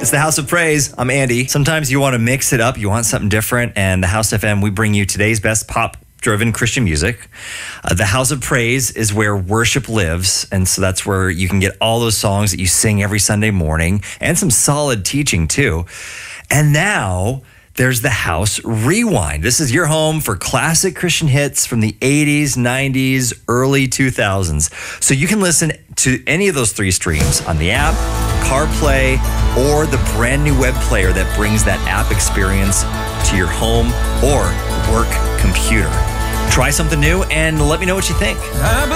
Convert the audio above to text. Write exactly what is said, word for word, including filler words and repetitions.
It's the House of Praise. I'm Andy. Sometimes you want to mix it up. You want something different. And the House F M, we bring you today's best pop-driven Christian music. Uh, the House of Praise is where worship lives. And so that's where you can get all those songs that you sing every Sunday morning and some solid teaching too. And now there's the House Rewind. This is your home for classic Christian hits from the eighties, nineties, early two thousands. So you can listen to any of those three streams on the app, CarPlay, or the brand new web player that brings that app experience to your home or work computer. Try something new and let me know what you think.